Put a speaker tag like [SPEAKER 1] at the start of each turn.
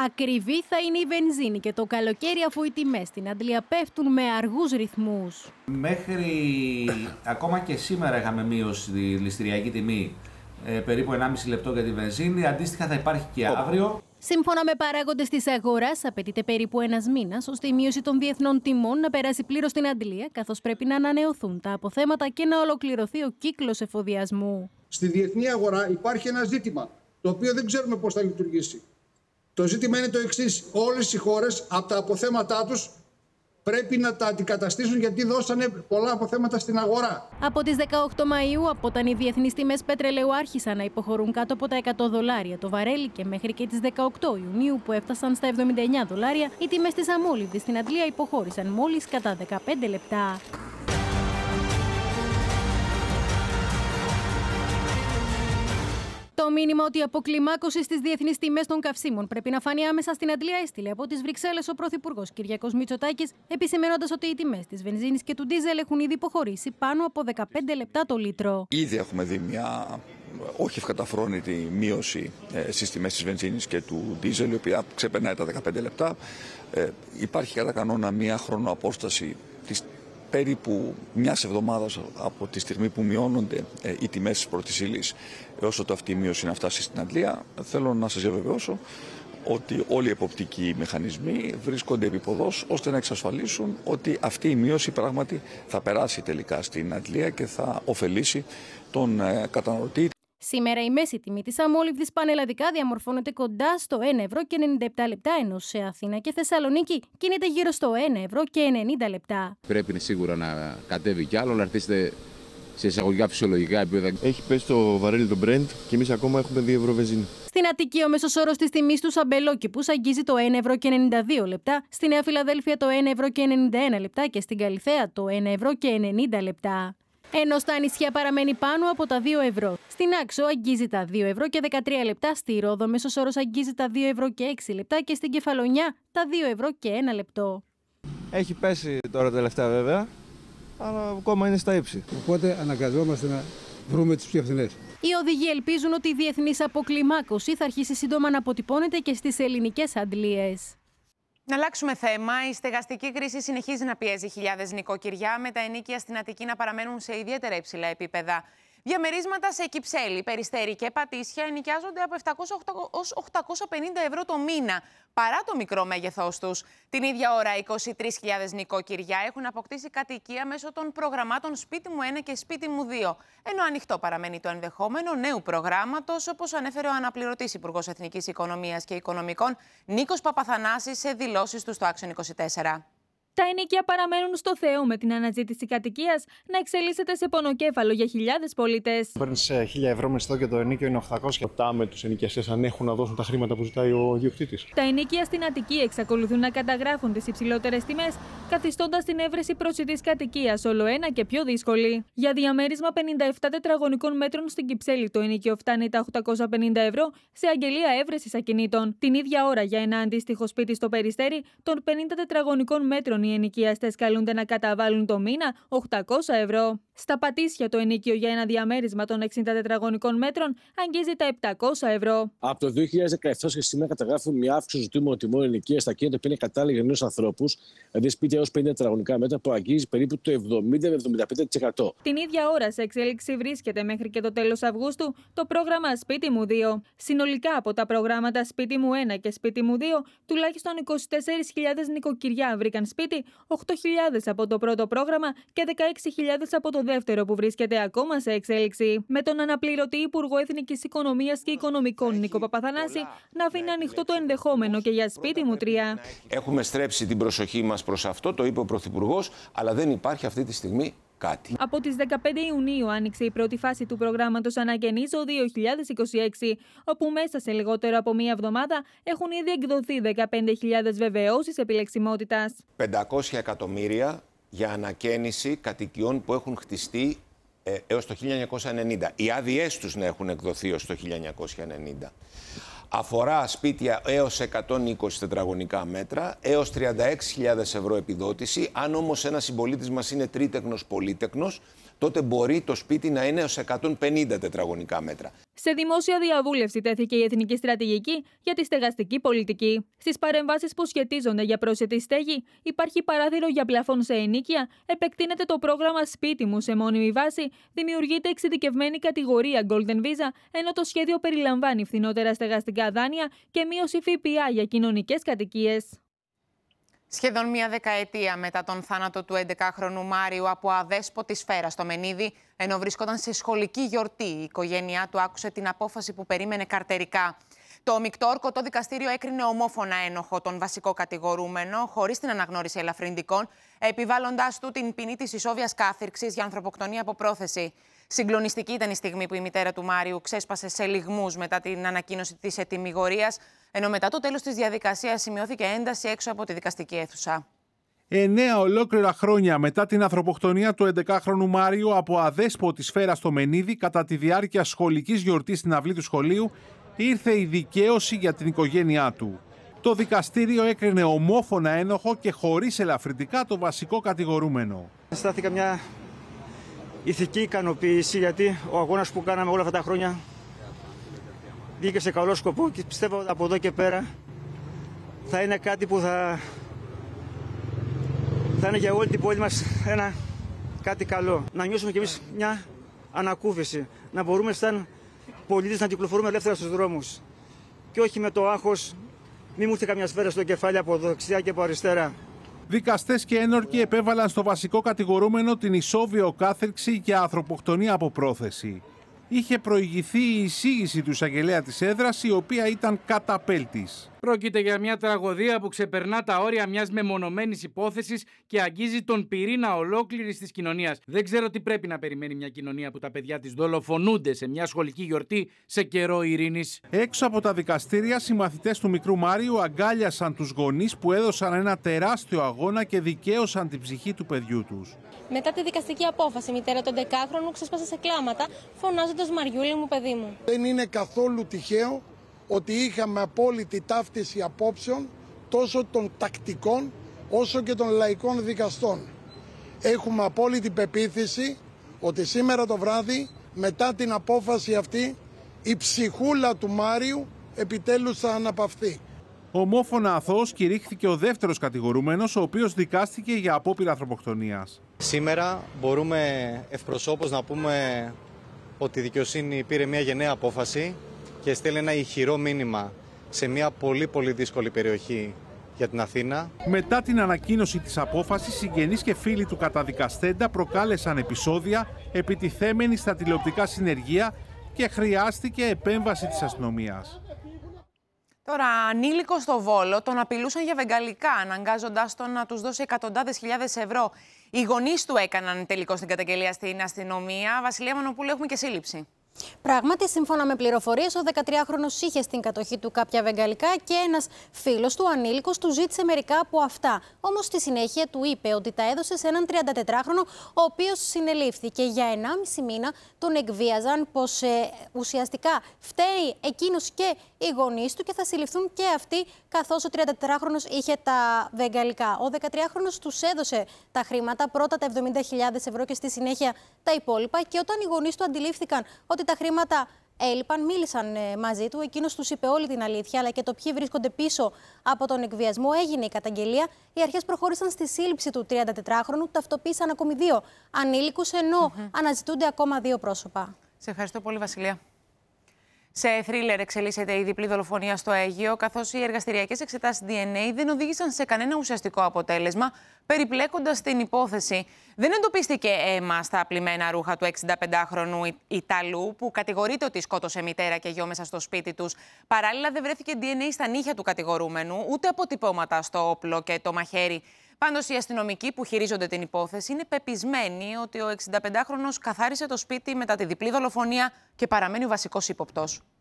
[SPEAKER 1] Ακριβή θα είναι η βενζίνη και το καλοκαίρι, αφού οι τιμές στην Αντλία πέφτουν με αργούς ρυθμούς.
[SPEAKER 2] Μέχρι ακόμα και σήμερα είχαμε μείωση στη ληστηριακή τιμή περίπου 1,5 λεπτό για τη βενζίνη. Αντίστοιχα θα υπάρχει και αύριο.
[SPEAKER 1] Σύμφωνα με παράγοντες της αγοράς, απαιτείται περίπου ένας μήνας ώστε η μείωση των διεθνών τιμών να περάσει πλήρως στην Αντλία, καθώς πρέπει να ανανεωθούν τα αποθέματα και να ολοκληρωθεί ο κύκλος εφοδιασμού.
[SPEAKER 3] Στη διεθνή αγορά υπάρχει ένα ζήτημα, το οποίο δεν ξέρουμε πώς θα λειτουργήσει. Το ζήτημα είναι το εξής: όλες οι χώρες από τα αποθέματά τους πρέπει να τα αντικαταστήσουν, γιατί δώσανε πολλά αποθέματα στην αγορά.
[SPEAKER 1] Από τις 18 Μαΐου, από όταν οι διεθνείς τιμές πετρελαίου άρχισαν να υποχωρούν κάτω από τα $100 το βαρέλι και μέχρι και τις 18 Ιουνίου που έφτασαν στα $79, οι τιμές της αμόλυβδης στην Αντλία υποχώρησαν μόλις κατά 15 λεπτά. Το μήνυμα ότι η αποκλιμάκωση στις διεθνείς τιμές των καυσίμων πρέπει να φανεί άμεσα στην Αντλία έστειλε από τις Βρυξέλλες ο Πρωθυπουργός Κυριάκος Μητσοτάκης, επισημαίνοντας ότι οι τιμές της βενζίνης και του ντίζελ έχουν ήδη υποχωρήσει πάνω από 15 λεπτά το λίτρο.
[SPEAKER 4] Ήδη έχουμε δει μια όχι ευκαταφρόνητη μείωση στις τιμές της βενζίνης και του ντίζελ, η οποία ξεπερνάει τα 15 λεπτά. Υπάρχει κατά κανόνα μια χρονοαπόσταση της περίπου μιας εβδομάδας από τη στιγμή που μειώνονται οι τιμές της πρώτης ύλης έως ότου αυτή η μείωση να φτάσει στην Αντλία. Θέλω να σας διαβεβαιώσω ότι όλοι οι εποπτικοί μηχανισμοί βρίσκονται επίποδος ώστε να εξασφαλίσουν ότι αυτή η μείωση πράγματι θα περάσει τελικά στην Αντλία και θα ωφελήσει τον καταναλωτή.
[SPEAKER 1] Σήμερα η μέση τιμή της αμόλυβδης πανελλαδικά διαμορφώνεται κοντά στο 1,97 ενώ σε Αθήνα και Θεσσαλονίκη κινείται γύρω στο 1,90. Πρέπει
[SPEAKER 5] σίγουρα να κατέβει κι άλλο, να έρθετε σε εισαγωγικά φυσιολογικά επίπεδα.
[SPEAKER 6] Έχει πέσει το βαρέλι το Brent και εμείς ακόμα έχουμε 2 ευρώ βενζίνη.
[SPEAKER 1] Στην Αττική ο μέσος όρος της τιμής του σαμπελόκηπους αγγίζει το 1,92, στη Νέα Φιλαδέλφια το 1,91 και στην Καλιθέα το 1,90. Ενώ στα νησιά παραμένει πάνω από τα 2 ευρώ. Στην Άξο αγγίζει τα 2 ευρώ και 13 λεπτά, στη Ρόδο μέσος όρος αγγίζει τα 2 ευρώ και 6 λεπτά και στην Κεφαλονιά τα 2 ευρώ και 1 λεπτό.
[SPEAKER 7] Έχει πέσει τώρα τελευταία βέβαια, αλλά ακόμα είναι στα ύψη.
[SPEAKER 8] Οπότε αναγκαζόμαστε να βρούμε τις πιο φθηνές.
[SPEAKER 1] Οι οδηγοί ελπίζουν ότι η διεθνής αποκλιμάκωση θα αρχίσει σύντομα να αποτυπώνεται και στις ελληνικές αντλίες.
[SPEAKER 9] Να αλλάξουμε θέμα. Η στεγαστική κρίση συνεχίζει να πιέζει χιλιάδες νοικοκυριά, με τα ενοίκια στην Αττική να παραμένουν σε ιδιαίτερα υψηλά επίπεδα. Διαμερίσματα σε Κυψέλη, Περιστέρι και Πατήσια ενοικιάζονται από 700 ως 850 ευρώ το μήνα, παρά το μικρό μέγεθός τους. Την ίδια ώρα, 23.000 νοικοκυριά έχουν αποκτήσει κατοικία μέσω των προγραμμάτων Σπίτι μου 1 και Σπίτι μου 2. Ενώ ανοιχτό παραμένει το ενδεχόμενο νέου προγράμματος, όπως ανέφερε ο αναπληρωτής Υπουργός Εθνικής Οικονομίας και Οικονομικών Νίκος Παπαθανάσης σε δηλώσεις του στο Action 24.
[SPEAKER 10] Τα ενοίκια παραμένουν στο Θεό, με την αναζήτηση κατοικίας να εξελίσσεται σε πονοκέφαλο για χιλιάδες πολίτες.
[SPEAKER 6] Παίρνεις 1.000 ευρώ μισθό και το ενοίκιο είναι 800. Ρωτάμε τους ενοικιαστές αν έχουν να δώσουν τα χρήματα που ζητάει ο ιδιοκτήτης.
[SPEAKER 10] Τα ενοίκια στην Αττική εξακολουθούν να καταγράφουν τις υψηλότερες τιμές, καθιστώντας την έβρεση προσιτής κατοικίας όλο ένα και πιο δύσκολη. Για διαμέρισμα 57 τετραγωνικών μέτρων στην Κυψέλη, το ενοίκιο φτάνει τα 850 ευρώ σε αγγελία έβρεσης ακινήτων. Την ίδια ώρα, για ένα αντίστοιχο σπίτι στο Περιστέρι, των 50 τετραγωνικών μέτρων, οι ενοικιαστές καλούνται να καταβάλουν το μήνα 800 ευρώ. Στα Πατήσια, το ενοίκιο για ένα διαμέρισμα των 60 τετραγωνικών μέτρων αγγίζει τα 700 ευρώ.
[SPEAKER 11] Από το 2017 και σήμερα καταγράφουν μια αύξηση του ζητούμενου τιμών ενοικίας στα κίνητα που είναι κατάλληλα για νέους ανθρώπους, δηλαδή σπίτια έως 50 τετραγωνικά μέτρα, που αγγίζει περίπου το 70-75%.
[SPEAKER 10] Την ίδια ώρα, σε εξέλιξη βρίσκεται μέχρι και το τέλος Αυγούστου το πρόγραμμα Σπίτι μου 2. Συνολικά από τα προγράμματα Σπίτι μου 1 και Σπίτι μου 2, τουλάχιστον 24.000 νοικοκυριά βρήκαν σπίτι, 8.000 από το πρώτο πρόγραμμα και 16.000 από το δεύτερο, που βρίσκεται ακόμα σε εξέλιξη. Με τον αναπληρωτή Υπουργό Εθνικής Οικονομίας και Οικονομικών Νίκο Παπαθανάση να αφήνει ανοιχτό το ενδεχόμενο και για Σπίτι μου 3.
[SPEAKER 12] Έχουμε στρέψει την προσοχή μας προς αυτό, το είπε ο Πρωθυπουργός, αλλά δεν υπάρχει αυτή τη στιγμή κάτι.
[SPEAKER 10] Από τις 15 Ιουνίου άνοιξε η πρώτη φάση του προγράμματος Αναγεννήσω 2026, όπου μέσα σε λιγότερο από μία εβδομάδα έχουν ήδη εκδοθεί 15.000 βεβαιώσεις επιλεξιμότητας.
[SPEAKER 12] 500 εκατομμύρια για ανακαίνιση κατοικιών που έχουν χτιστεί έως το 1990. Οι άδειές τους να έχουν εκδοθεί ως το 1990. Αφορά σπίτια έως 120 τετραγωνικά μέτρα, έως 36.000 ευρώ επιδότηση. Αν όμως ένας συμπολίτης μας είναι τρίτεκνος, πολύτεκνος, τότε μπορεί το σπίτι να είναι ως 150 τετραγωνικά μέτρα.
[SPEAKER 10] Σε δημόσια διαβούλευση τέθηκε η Εθνική Στρατηγική για τη Στεγαστική Πολιτική. Στις παρεμβάσεις που σχετίζονται για πρόσθετη στέγη, υπάρχει παράθυρο για πλαφόν σε ενοίκια, επεκτείνεται το πρόγραμμα Σπίτι μου σε μόνιμη βάση, δημιουργείται εξειδικευμένη κατηγορία Golden Visa, ενώ το σχέδιο περιλαμβάνει φθηνότερα στεγαστικά δάνεια και μείωση ΦΠΑ για κοινωνικές κατοικίες.
[SPEAKER 9] Σχεδόν μία δεκαετία μετά τον θάνατο του 11χρονου Μάριου από αδέσποτη σφαίρα στο Μενίδη, ενώ βρισκόταν σε σχολική γιορτή, η οικογένειά του άκουσε την απόφαση που περίμενε καρτερικά. Το μεικτό ορκωτό δικαστήριο έκρινε ομόφωνα ένοχο τον βασικό κατηγορούμενο, χωρίς την αναγνώριση ελαφρυντικών, επιβάλλοντάς του την ποινή της ισόβιας κάθυρξης για ανθρωποκτονία από πρόθεση. Συγκλονιστική ήταν η στιγμή που η μητέρα του Μάριου ξέσπασε σε λυγμούς μετά την ανακοίνωση της ετυμηγορίας, ενώ μετά το τέλος της διαδικασίας σημειώθηκε ένταση έξω από τη δικαστική αίθουσα.
[SPEAKER 13] 9 ολόκληρα χρόνια μετά την ανθρωποκτονία του 11χρονου Μάριου από αδέσποτη σφαίρα στο Μενίδη κατά τη διάρκεια σχολικής γιορτής στην αυλή του σχολείου, ήρθε η δικαίωση για την οικογένειά του. Το δικαστήριο έκρινε ομόφωνα ένοχο και χωρίς ελαφρυντικά το βασικό κατηγορούμενο.
[SPEAKER 14] Αισθάνθηκα μια ηθική ικανοποίηση, γιατί ο αγώνας που κάναμε όλα αυτά τα χρόνια βγήκε σε καλό σκοπό και πιστεύω ότι από εδώ και πέρα θα είναι κάτι που θα είναι για όλη την πόλη μας κάτι καλό. Να νιώσουμε κι εμείς μια ανακούφιση, να μπορούμε σαν πολίτες να κυκλοφορούμε ελεύθερα στους δρόμους και όχι με το άγχος μη μου έρθει καμιά σφαίρα στο κεφάλι από δεξιά και από αριστερά.
[SPEAKER 13] Δικαστές και ένορκοι επέβαλαν στο βασικό κατηγορούμενο την ισόβιο κάθριξη για ανθρωποκτονία από πρόθεση. Είχε προηγηθεί η εισήγηση του εισαγγελέα της έδρας, η οποία ήταν καταπέλτης.
[SPEAKER 15] Πρόκειται για μια τραγωδία που ξεπερνά τα όρια μιας μεμονωμένης υπόθεσης και αγγίζει τον πυρήνα ολόκληρης της κοινωνίας. Δεν ξέρω τι πρέπει να περιμένει μια κοινωνία που τα παιδιά της δολοφονούνται σε μια σχολική γιορτή σε καιρό ειρήνης.
[SPEAKER 13] Έξω από τα δικαστήρια, συμμαθητές του μικρού Μάριου αγκάλιασαν τους γονείς που έδωσαν ένα τεράστιο αγώνα και δικαίωσαν την ψυχή του παιδιού τους.
[SPEAKER 16] Μετά τη δικαστική απόφαση, η μητέρα του 11χρονου ξέσπασε σε κλάματα, φωνάζοντας «Μαριούλη μου, παιδί μου».
[SPEAKER 17] Δεν είναι καθόλου τυχαίο ότι είχαμε απόλυτη ταύτιση απόψεων τόσο των τακτικών όσο και των λαϊκών δικαστών. Έχουμε απόλυτη πεποίθηση ότι σήμερα το βράδυ, μετά την απόφαση αυτή, η ψυχούλα του Μάριου επιτέλους θα αναπαυθεί.
[SPEAKER 13] Ομόφωνα αθώος κηρύχθηκε ο δεύτερος κατηγορούμενος, ο οποίος δικάστηκε για απόπειρα ανθρωποκτονίας.
[SPEAKER 18] Σήμερα μπορούμε ευπροσώπως να πούμε ότι η δικαιοσύνη πήρε μια γενναία απόφαση και στέλνει ένα ηχηρό μήνυμα σε μια πολύ δύσκολη περιοχή για την Αθήνα.
[SPEAKER 13] Μετά την ανακοίνωση της απόφασης, συγγενείς και φίλοι του καταδικαστέντα προκάλεσαν επεισόδια επιτιθέμενοι στα τηλεοπτικά συνεργεία και χρειάστηκε επέμβαση της αστυνομίας.
[SPEAKER 9] Τώρα, ανήλικο στο Βόλο τον απειλούσαν για βεγγαλικά, αναγκάζοντάς τον να τους δώσει εκατοντάδες χιλιάδες ευρώ. Οι γονείς του έκαναν τελικώς την καταγγελία στην αστυνομία. Βασιλεία Μανοπούλου, έχουμε και σύλληψη.
[SPEAKER 19] Πράγματι, σύμφωνα με πληροφορίες, ο 13χρονος είχε στην κατοχή του κάποια βεγγαλικά και ένας φίλος του, ανήλικος, του ζήτησε μερικά από αυτά. Όμως στη συνέχεια του είπε ότι τα έδωσε σε έναν 34χρονο, ο οποίος συνελήφθηκε. Για 1,5 μήνα τον εκβίαζαν, πως ουσιαστικά φταίει εκείνος και οι γονείς του και θα συλληφθούν και αυτοί, καθώς ο 34χρονος είχε τα βεγγαλικά. Ο 13χρονος τους έδωσε τα χρήματα, πρώτα τα 70.000 ευρώ και στη συνέχεια τα υπόλοιπα, και όταν οι γονείς του αντιλήφθηκαν ότι τα χρήματα έλειπαν, μίλησαν μαζί του. Εκείνος τους είπε όλη την αλήθεια, αλλά και το ποιοι βρίσκονται πίσω από τον εκβιασμό. Έγινε η καταγγελία. Οι αρχές προχώρησαν στη σύλληψη του 34χρονου, ταυτοποίησαν ακόμη 2 ανήλικους, ενώ αναζητούνται ακόμα 2 πρόσωπα.
[SPEAKER 9] Σε ευχαριστώ πολύ, Βασιλεία. Σε θρίλερ εξελίσσεται η διπλή δολοφονία στο Αίγυο, καθώς οι εργαστηριακές εξετάσεις DNA δεν οδήγησαν σε κανένα ουσιαστικό αποτέλεσμα, περιπλέκοντας την υπόθεση. Δεν εντοπίστηκε αίμα στα πλημμένα ρούχα του 65χρονου Ιταλού, που κατηγορείται ότι σκότωσε μητέρα και γιο μέσα στο σπίτι τους. Παράλληλα, δεν βρέθηκε DNA στα νύχια του κατηγορούμενου, ούτε αποτυπώματα στο όπλο και το μαχαίρι. Πάντως, οι αστυνομικοί που χειρίζονται την υπόθεση είναι πεπισμένοι ότι ο 65χρονος καθάρισε το σπίτι μετά τη διπλή δολοφονία και παραμένει ο βασικός ύποπτος.